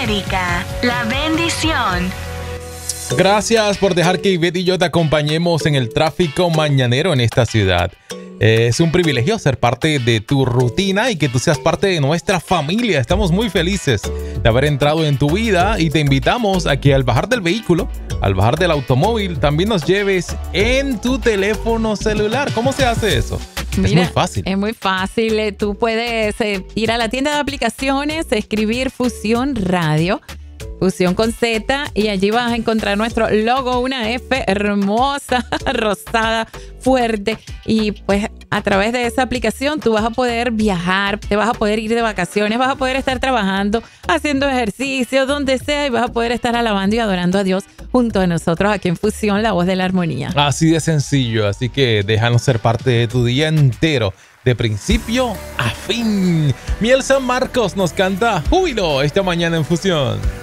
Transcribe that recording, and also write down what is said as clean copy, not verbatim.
América, la bendición. Gracias por dejar que Ivette y yo te acompañemos en el tráfico mañanero en esta ciudad. Es un privilegio ser parte de tu rutina y que tú seas parte de nuestra familia. Estamos muy felices de haber entrado en tu vida y te invitamos a que al bajar del vehículo, al bajar del automóvil, también nos lleves en tu teléfono celular. ¿Cómo se hace eso? Mira, es muy fácil. Es muy fácil. Tú puedes ir a la tienda de aplicaciones, escribir Fusión Radio, Fusión con Z, y allí vas a encontrar nuestro logo, una F hermosa, rosada, fuerte. Y pues a través de esa aplicación tú vas a poder viajar, te vas a poder ir de vacaciones, vas a poder estar trabajando, haciendo ejercicio, donde sea, y vas a poder estar alabando y adorando a Dios junto a nosotros aquí en Fusión, la voz de la armonía. Así de sencillo, así que déjanos ser parte de tu día entero, de principio a fin. Miel San Marcos nos canta Júbilo esta mañana en Fusión.